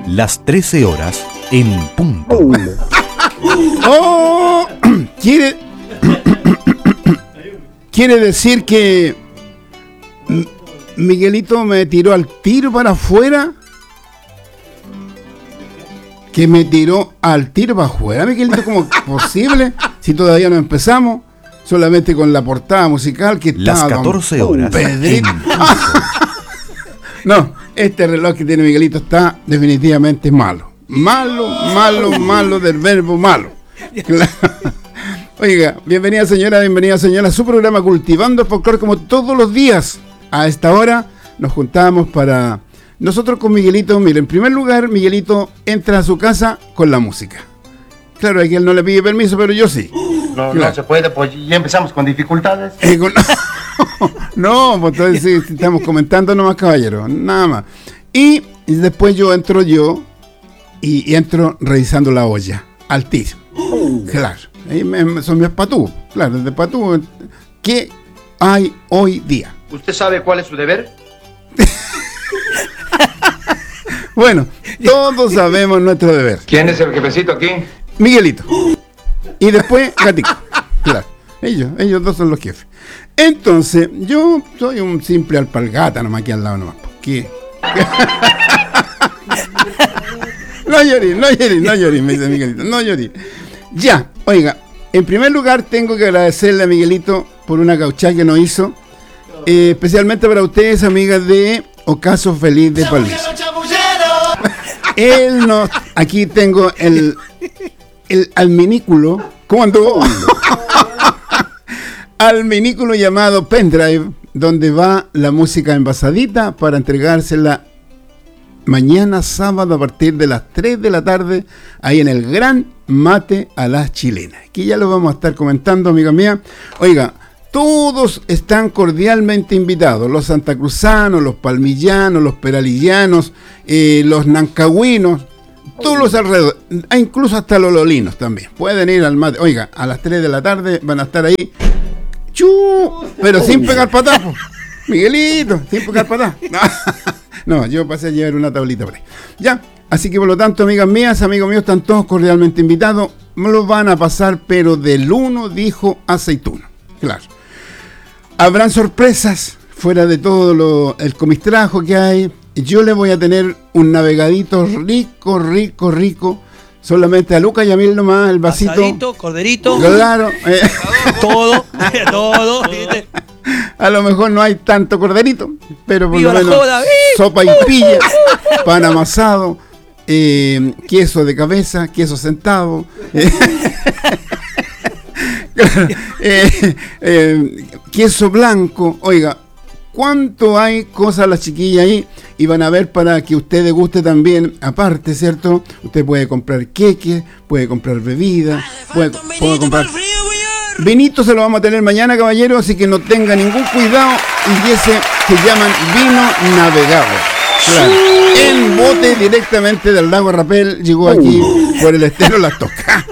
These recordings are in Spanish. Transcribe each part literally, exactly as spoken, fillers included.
Las trece horas en punto. Oh, quiere, quiere decir que Miguelito me tiró al tiro para afuera. Que me tiró al tiro para afuera, Miguelito, ¿cómo es posible? Si todavía no empezamos, solamente con la portada musical que está. Las catorce horas. Pedrito. No, este reloj que tiene Miguelito está definitivamente malo. Malo, malo, malo del verbo malo. Claro. Oiga, bienvenida señora, bienvenida señora a su programa Cultivando el Folclor, como todos los días. A esta hora nos juntamos para... Nosotros con Miguelito, mire, en primer lugar, Miguelito entra a su casa con la música. Claro, aquí él no le pide permiso, pero yo sí. No, claro. No se puede, pues ya empezamos con dificultades. Eh, con... No, pues entonces sí, estamos comentando nomás, caballero, nada más. Y, y después yo entro yo y, y entro revisando la olla, al tiro. Claro, ahí me, son mis patú, claro, de patú. ¿Qué hay hoy día? ¿Usted sabe cuál es su deber? Bueno, todos sabemos nuestro deber. ¿Quién es el jefecito aquí? Miguelito. Y después Gatico. Claro, ellos, ellos dos son los jefes. Entonces, yo soy un simple alpargata nomás aquí al lado nomás. ¿Por qué? No llorí, no llorí, no llorí, me dice Miguelito, no llorí. Ya, oiga, en primer lugar tengo que agradecerle a Miguelito por una gauchá que nos hizo, eh, especialmente para ustedes, amigas de Ocaso Feliz de Palmiza. Él no, aquí tengo el, el alminículo, ¿cómo anduvo? Alminículo llamado pendrive, donde va la música envasadita para entregársela mañana sábado a partir de las tres de la tarde, ahí en el Gran Mate a las Chilenas. Aquí ya lo vamos a estar comentando, amiga mía. Oiga, todos están cordialmente invitados, los santacruzanos, los palmillanos, los peralillanos, eh, los nancahuinos, todos los alrededor, e incluso hasta los lolinos también. Pueden ir al mate. Oiga, a las tres de la tarde van a estar ahí, ¡chu! Pero sin pegar patas, Miguelito, sin pegar patas. No, no, yo pasé a llevar una tablita por ahí. Ya, así que por lo tanto, amigas mías, amigos míos, están todos cordialmente invitados. Me lo van a pasar, pero del uno dijo aceituno. Claro. Habrán sorpresas fuera de todo lo, el comistrajo que hay. Yo le voy a tener un navegadito rico, rico, rico. Solamente a Luca y a mí nomás, el vasito. Asadito, corderito. Claro. Eh. Todo, todo. ¿Viste? A lo mejor no hay tanto corderito, pero por ¡viva lo la menos joda! sopa y pilla, pan amasado, eh, queso de cabeza, queso sentado. Eh. eh, eh, queso blanco. Oiga, ¿cuánto hay cosas las chiquillas ahí? Y van a ver para que usted deguste también, aparte, ¿cierto? Usted puede comprar queque, puede comprar bebida, puede, puede comprar... Vinito se lo vamos a tener mañana, caballero, así que no tenga ningún cuidado. Y ese se llaman vino navegado. Claro. En bote directamente del lago Rapel, llegó aquí por el estero Las Tocas.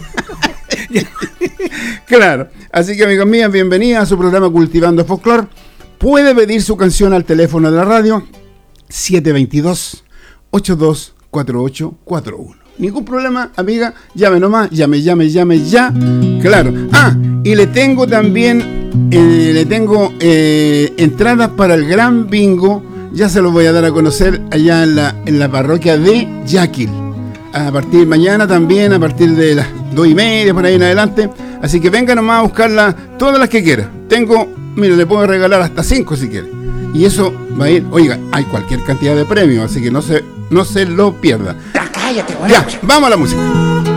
Claro, así que amigos mías, bienvenidas a su programa Cultivando Folclor. Puede pedir su canción al teléfono de la radio siete dos dos, ocho dos cuatro ocho cuatro uno. Ningún problema, amiga, llame nomás, llame, llame, llame ya. Claro. Ah, y le tengo también, eh, le tengo eh, entradas para el gran bingo. Ya se los voy a dar a conocer allá en la, en la parroquia de Yaquil. A partir de mañana también, a partir de las dos y media, por ahí en adelante. Así que venga nomás a buscarlas, todas las que quiera. Tengo, mire, le puedo regalar hasta cinco si quiere. Y eso va a ir, oiga, hay cualquier cantidad de premios, así que no se, no se lo pierda. Ya, cállate, güey. Ya, vamos a la música.